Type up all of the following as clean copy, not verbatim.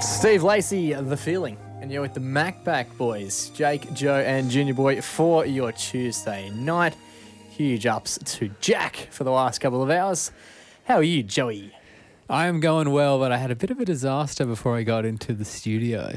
Steve Lacey, The Feeling. And you're with the Macback boys, Jake, Joe, and Junior Boy for your Tuesday night. Huge ups to Jack for the last couple of hours. How are you, Joey? I am going well, but I had a bit of a disaster before I got into the studio.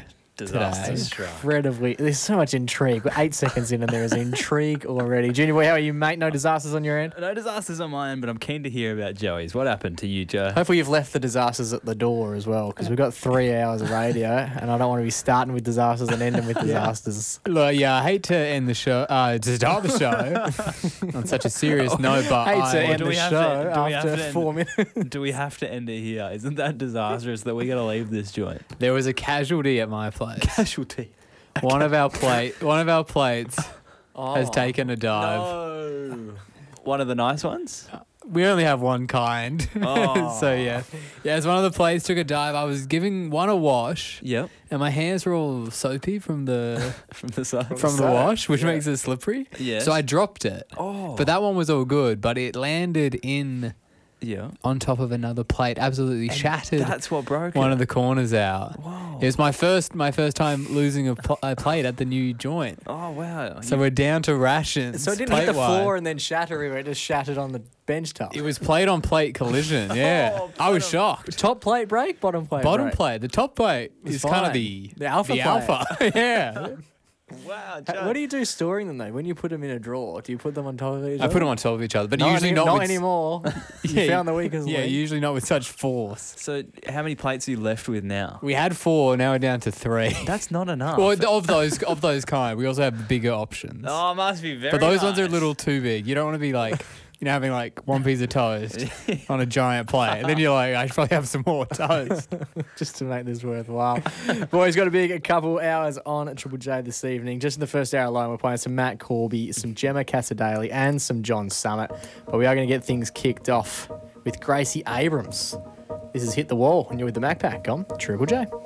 Incredibly. There's so much intrigue. We're 8 seconds in and there is intrigue already. Junior Boy, how are you, mate? No disasters on your end? No disasters on my end, but I'm keen to hear about Joey's. What happened to you, Joe? Hopefully you've left the disasters at the door as well, because we've got 3 hours of radio and I don't want to be starting with disasters and ending with disasters. Look, yeah, I hate to end the show, to start the show on such a serious note, but I hate to end do the we have show to- do we have after to end- 4 minutes. Do we have to end it here? Isn't that disastrous that we got to leave this joint? there was a casualty at my place. Casualty. One of our plates has taken a dive. No. One of the nice ones? We only have one kind. Oh. So yeah, as one of the plates took a dive, I was giving one a wash. Yep. And my hands were all soapy from the From the side. from the wash, which makes it slippery. Yes. So I dropped it. Oh. But that one was all good, but it landed Yeah. on top of another plate, absolutely shattered That's what broke one it. of the corners out. Whoa. It was my first time losing a plate at the new joint. Oh, wow. So we're down to rations. So it didn't hit the plate-wide. floor and then shatter everywhere. It just shattered on the bench top. It was plate on plate collision. Yeah, Oh, I was shocked. Top plate break, bottom plate Bottom break. plate, the top plate It's is kind fine. of the alpha plate. alpha. Yeah, Wow, What do you do storing them though? When you put them in a drawer, do you put them on top of each I other? put them on top of each other, but Not usually not with, anymore. You Yeah, found the weakest Yeah, link. usually not with such force. So, how many plates are you left with now? We had 4, now we're down to 3. That's not enough. Well, of those kind, we also have bigger options. Oh, it must be very But those ones are a nice. little too big. You don't want to be like, having like one piece of toast on a giant plate. And then you're like, I should probably have some more toast. Just to make this worthwhile. Boys, got a big couple hours on Triple J this evening. Just in the first hour alone, we're playing some Matt Corby, some Gemma Casadale, and some John Summit. But we are going to get things kicked off with Gracie Abrams. This is Hit the Wall, and you're with the Macpack on Triple J.